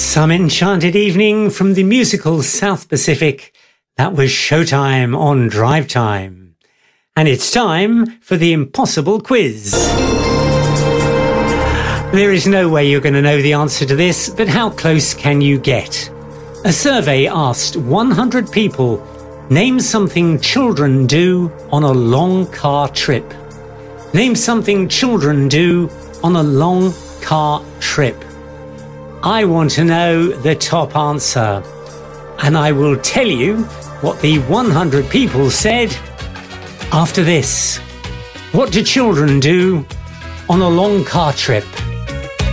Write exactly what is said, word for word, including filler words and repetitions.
Some enchanted evening from the musical South Pacific. That was Showtime on Drive Time. And it's time for the impossible quiz. There is no way you're going to know the answer to this, but how close can you get? A survey asked one hundred people, name something children do on a long car trip. Name something children do on a long car trip. I want to know the top answer, and I will tell you what the one hundred people said after this. What do children do on a long car trip?